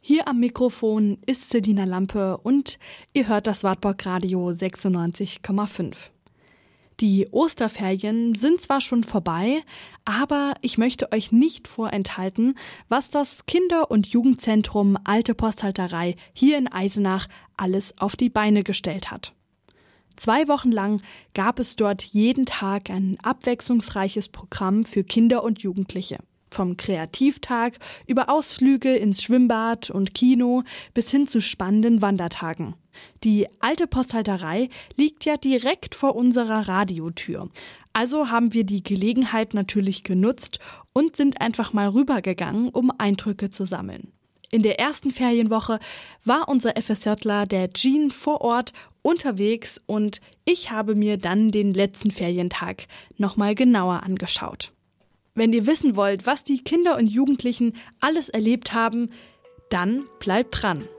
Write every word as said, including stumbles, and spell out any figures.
Hier am Mikrofon ist Sedina Lampe und ihr hört das Wartburg Radio sechsundneunzig Komma fünf. Die Osterferien sind zwar schon vorbei, aber ich möchte euch nicht vorenthalten, was das Kinder- und Jugendzentrum Alte Posthalterei hier in Eisenach alles auf die Beine gestellt hat. Zwei Wochen lang gab es dort jeden Tag ein abwechslungsreiches Programm für Kinder und Jugendliche. Vom Kreativtag über Ausflüge ins Schwimmbad und Kino bis hin zu spannenden Wandertagen. Die Alte Posthalterei liegt ja direkt vor unserer Radiotür. Also haben wir die Gelegenheit natürlich genutzt und sind einfach mal rübergegangen, um Eindrücke zu sammeln. In der ersten Ferienwoche war unser FSJler, der Jean, vor Ort unterwegs und ich habe mir dann den letzten Ferientag nochmal genauer angeschaut. Wenn ihr wissen wollt, was die Kinder und Jugendlichen alles erlebt haben, dann bleibt dran.